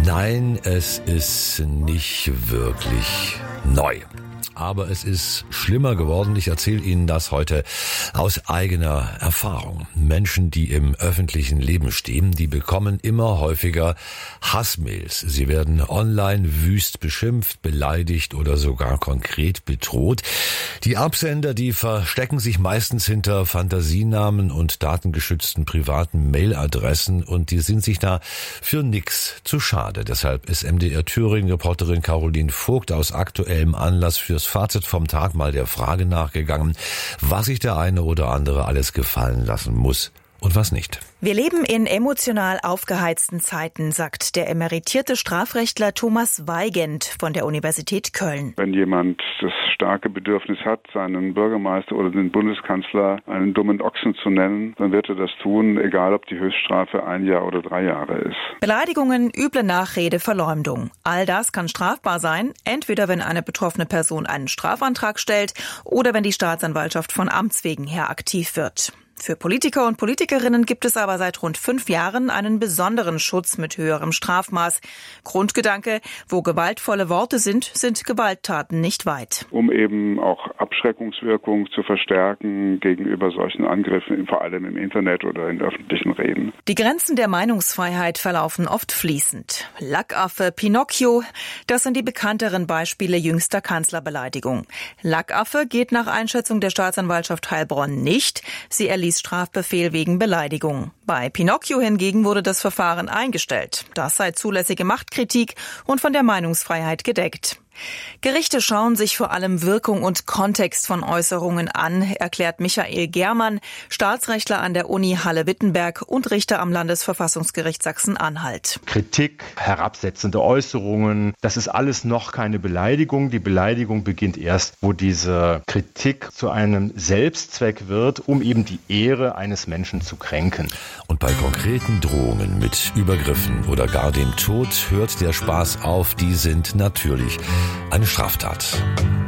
Nein, es ist nicht wirklich neu. Aber es ist schlimmer geworden. Ich erzähle Ihnen das heute aus eigener Erfahrung. Menschen, die im öffentlichen Leben stehen, die bekommen immer häufiger Hassmails. Sie werden online wüst beschimpft, beleidigt oder sogar konkret bedroht. Die Absender, die verstecken sich meistens hinter Fantasienamen und datengeschützten privaten Mailadressen und die sind sich da für nix zu schade. Deshalb ist MDR Thüringen-Reporterin Caroline Vogt aus aktuellem Anlass fürs Fazit vom Tag mal der Frage nachgegangen, was sich der eine oder andere alles gefallen lassen muss und was nicht. Wir leben in emotional aufgeheizten Zeiten, sagt der emeritierte Strafrechtler Thomas Weigand von der Universität Köln. Wenn jemand das starke Bedürfnis hat, seinen Bürgermeister oder den Bundeskanzler einen dummen Ochsen zu nennen, dann wird er das tun, egal ob die Höchststrafe 1 Jahr oder 3 Jahre ist. Beleidigungen, üble Nachrede, Verleumdung. All das kann strafbar sein, entweder wenn eine betroffene Person einen Strafantrag stellt oder wenn die Staatsanwaltschaft von Amts wegen her aktiv wird. Für Politiker und Politikerinnen gibt es aber seit rund 5 Jahren einen besonderen Schutz mit höherem Strafmaß. Grundgedanke, wo gewaltvolle Worte sind Gewalttaten nicht weit. Um eben auch Abschreckungswirkung zu verstärken gegenüber solchen Angriffen, vor allem im Internet oder in öffentlichen Reden. Die Grenzen der Meinungsfreiheit verlaufen oft fließend. Lackaffe, Pinocchio, das sind die bekannteren Beispiele jüngster Kanzlerbeleidigung. Lackaffe geht nach Einschätzung der Staatsanwaltschaft Heilbronn nicht. Sie erließ Strafbefehl wegen Beleidigung. Bei Pinocchio hingegen wurde das Verfahren eingestellt. Das sei zulässige Machtkritik und von der Meinungsfreiheit gedeckt. Gerichte schauen sich vor allem Wirkung und Kontext von Äußerungen an, erklärt Michael Germann, Staatsrechtler an der Uni Halle-Wittenberg und Richter am Landesverfassungsgericht Sachsen-Anhalt. Kritik, herabsetzende Äußerungen, das ist alles noch keine Beleidigung. Die Beleidigung beginnt erst, wo diese Kritik zu einem Selbstzweck wird, um eben die Ehre eines Menschen zu kränken. Und bei konkreten Drohungen mit Übergriffen oder gar dem Tod hört der Spaß auf. Die sind natürlich eine Straftat.